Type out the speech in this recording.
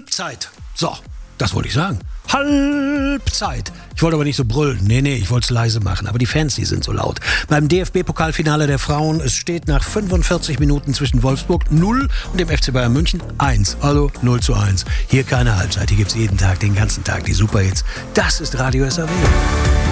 Halbzeit. So, das wollte ich sagen. Halbzeit. Ich wollte aber nicht so brüllen. Nee, ich wollte es leise machen. Aber die Fans, die sind so laut. Beim DFB-Pokalfinale der Frauen, es steht nach 45 Minuten zwischen Wolfsburg 0 und dem FC Bayern München 1. Also 0:1. Hier keine Halbzeit. Hier gibt es jeden Tag, den ganzen Tag die Superhits. Das ist Radio SAW.